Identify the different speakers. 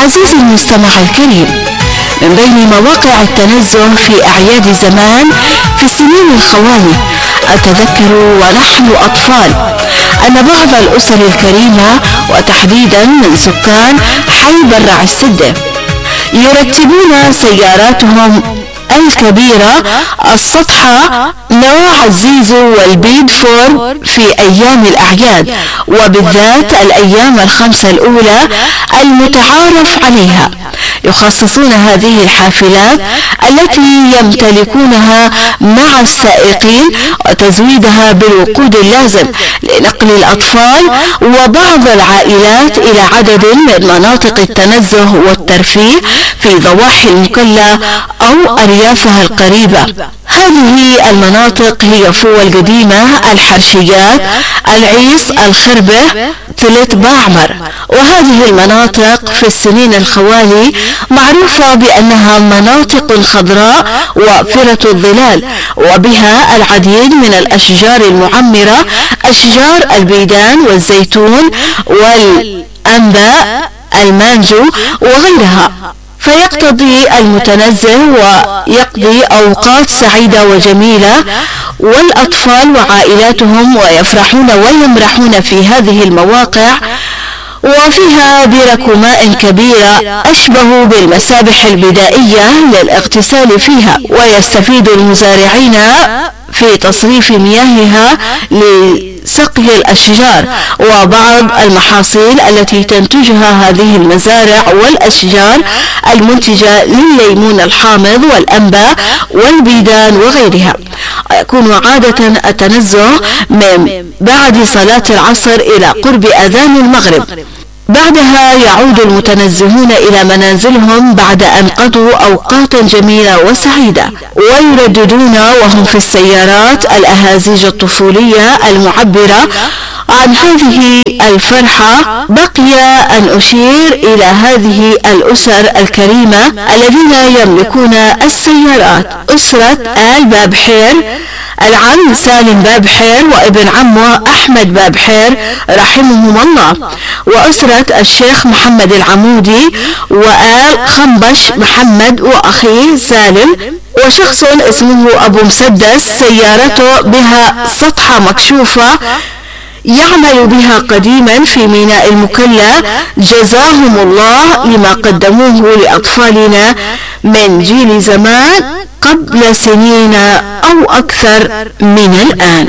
Speaker 1: عزيزي المستمع الكريم، من بين مواقع التنزه في أعياد زمان في السنين الخوالي أتذكر ونحن أطفال أن بعض الأسر الكريمة وتحديدا من سكان حي برع السدة يرتبون سياراتهم الكبيرة السطحة نوع الزيزو والبيد فور في أيام الأعياد، وبالذات الأيام الخمسة الأولى المتعارف عليها. يخصصون هذه الحافلات التي يمتلكونها مع السائقين وتزويدها بالوقود اللازم لنقل الأطفال وبعض العائلات إلى عدد من مناطق التنزه والترفيه في ضواحي المكلا أو أريافها القريبة. هذه المناطق هي فوة القديمة، الحرشيات، العيص، الخربة، ثلث باعمر. وهذه المناطق في السنين الخوالي معروفة بأنها مناطق خضراء وافرة الظلال، وبها العديد من الأشجار المعمرة، أشجار البيدان والزيتون والأنباء، المانجو وغيرها. فيقتضي المتنزه ويقضي أوقات سعيدة وجميلة والأطفال وعائلاتهم ويفرحون ويمرحون في هذه المواقع، وفيها برك ماء كبيرة أشبه بالمسابح البدائية للاغتسال فيها، ويستفيد المزارعين في تصريف مياهها لسقي الأشجار وبعض المحاصيل التي تنتجها هذه المزارع والأشجار المنتجة للليمون الحامض والأنباء والبيدان وغيرها. يكون عادة التنزه من بعد صلاة العصر إلى قرب أذان المغرب. بعدها يعود المتنزهون إلى منازلهم بعد أن قضوا أوقاتا جميلة وسعيدة، ويرددون وهم في السيارات الأهازيج الطفولية المعبرة عن هذه الفرحة. بقي أن أشير إلى هذه الأسر الكريمة الذين يملكون السيارات: أسرة آل بابحير، العم سالم بابحير وابن عمه أحمد بابحير رحمهم الله، وأسرة الشيخ محمد العمودي وآل خنبش محمد وأخيه سالم، وشخص اسمه أبو مسدس سيارته بها سطحة مكشوفة يعمل بها قديما في ميناء المكلا، جزاهم الله لما قدموه لأطفالنا من جيل زمان قبل سنين أو أكثر من الآن.